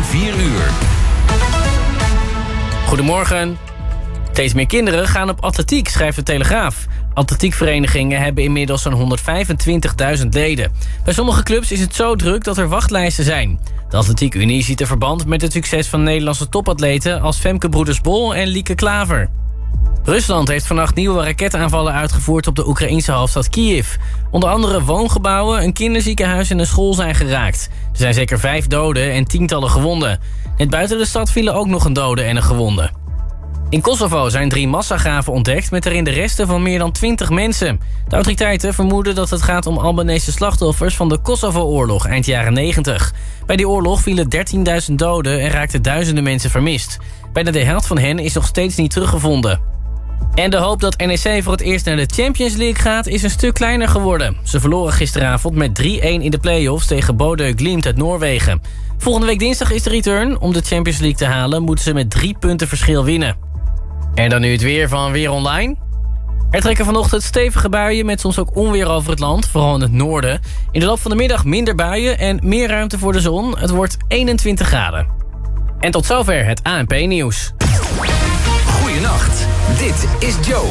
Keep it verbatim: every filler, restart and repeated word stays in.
van vier uur. Goedemorgen. Steeds meer kinderen gaan op atletiek, schrijft de Telegraaf. Atletiekverenigingen hebben inmiddels zo'n honderdvijfentwintigduizend leden. Bij sommige clubs is het zo druk dat er wachtlijsten zijn. De Atletiek Unie ziet er verband met het succes van Nederlandse topatleten als Femke Broeders-Bol en Lieke Klaver. Rusland heeft vannacht nieuwe raketaanvallen uitgevoerd op de Oekraïense hoofdstad Kiev. Onder andere woongebouwen, een kinderziekenhuis en een school zijn geraakt. Er zijn zeker vijf doden en tientallen gewonden. Net buiten de stad vielen ook nog een dode en een gewonde. In Kosovo zijn drie massagraven ontdekt met erin de resten van meer dan twintig mensen. De autoriteiten vermoeden dat het gaat om Albanese slachtoffers van de Kosovo-oorlog eind jaren negentig. Bij die oorlog vielen dertienduizend doden en raakten duizenden mensen vermist. Bijna de helft van hen is nog steeds niet teruggevonden. En de hoop dat N E C voor het eerst naar de Champions League gaat is een stuk kleiner geworden. Ze verloren gisteravond met drie-een in de play-offs tegen Bodø Glimt uit Noorwegen. Volgende week dinsdag is de return. Om de Champions League te halen moeten ze met drie punten verschil winnen. En dan nu het weer van Weer Online. Er trekken vanochtend stevige buien met soms ook onweer over het land, vooral in het noorden. In de loop van de middag minder buien en meer ruimte voor de zon. Het wordt eenentwintig graden. En tot zover het A N P-nieuws. Goeienacht, dit is Joe.